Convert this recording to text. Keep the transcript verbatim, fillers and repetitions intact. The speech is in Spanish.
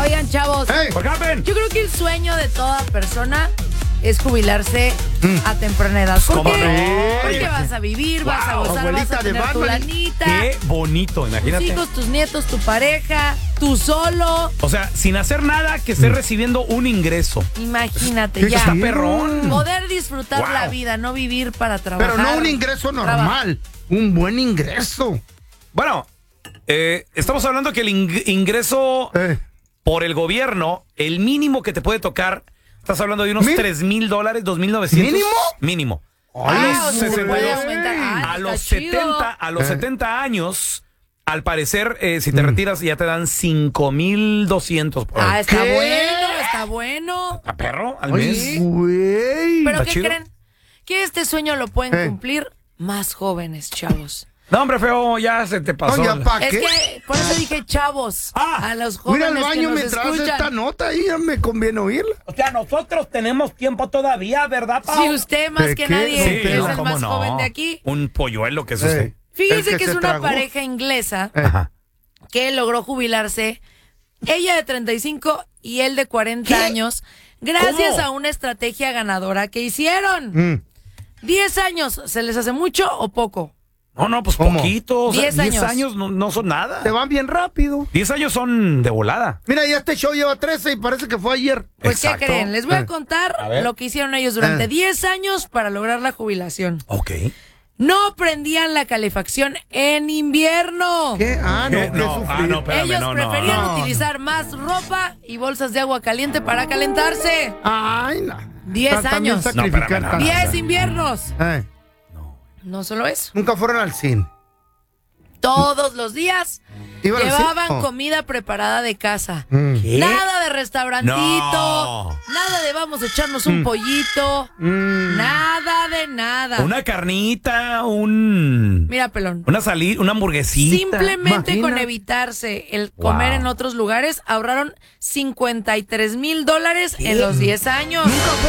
Oigan, chavos, Hey. yo creo que el sueño de toda persona es jubilarse Mm. a temprana edad. ¿Por ¿Cómo qué? no? Porque vas a vivir, vas a Wow, gozar, vas abuelita a de tener tu Batman. lanita, Qué bonito, tus imagínate. hijos, tus nietos, tu pareja, tú solo. O sea, sin hacer nada, que estés recibiendo un ingreso. Imagínate, ¿Qué ya. Está chido. perrón. Poder disfrutar Wow. la vida, no vivir para trabajar. Pero no un ingreso normal, un buen ingreso. Bueno, eh, estamos hablando que el ing- ingreso Eh, por el gobierno, el mínimo que te puede tocar, estás hablando de unos ¿Mil? tres mil dólares, dos mil novecientos. ¿Mínimo? Mínimo. Ah, a o los sea, se puede sesenta y dos, aumentar. Ah, a está los chido. setenta, a los Eh. setenta años, al parecer, eh, si te Mm. retiras ya te dan cinco mil doscientos por Ah, ahí. está ¿Qué? bueno, está bueno. ¿A perro? ¿Al Ay, mes? güey. Pero ¿Está ¿qué chido? creen? Que este sueño lo pueden Eh. cumplir más jóvenes, chavos. No, hombre, feo, ya se te pasó. No, ya pa' Es qué. que por eso dije chavos. Ah, a los Voy a ir jóvenes al que baño nos mientras hace escuchan. esta nota y ya me conviene oírla. O sea, nosotros tenemos tiempo todavía, ¿verdad, Si usted más ¿De que qué? nadie Sí, es no, el ¿cómo más no? joven de aquí. Un polluelo que es Eh, usted. Fíjense el que, es se una tragó. pareja inglesa Eh. Ajá. que logró jubilarse, ella de treinta y cinco y él de cuarenta ¿Qué? años, gracias ¿Cómo? a una estrategia ganadora que hicieron. Mm. diez años, ¿se les hace mucho o poco? No, no, pues ¿Cómo? poquito. o sea, Diez diez años. años no, no son nada. Te van bien rápido. diez años son de volada. Mira, ya este show lleva trece y parece que fue ayer. Pues, Exacto. ¿qué creen? Les voy a Eh. contar A ver. lo que hicieron ellos durante Eh. diez años para lograr la jubilación. Ok. No prendían la calefacción en invierno. ¿Qué? Ah, no, ¿Qué? qué No, sufrir. ah, no, espérame, Ellos no, no. preferían no. utilizar más ropa y bolsas de agua caliente para calentarse. Ay, no. Diez Ta- también años. sacrificar No, espérame, no, tanto. Diez inviernos. Eh, No solo eso. Nunca fueron al cine. Todos los días ¿Iban al cine? llevaban Oh. comida preparada de casa. Mm. ¿Qué? Nada de restaurantito. No. Nada de vamos a echarnos un pollito. Mm. Nada de nada. Una carnita, un... Mira, pelón. Una salida, una hamburguesita. Simplemente Imagina. con evitarse el comer Wow. en otros lugares, ahorraron cincuenta y tres mil dólares en los diez años.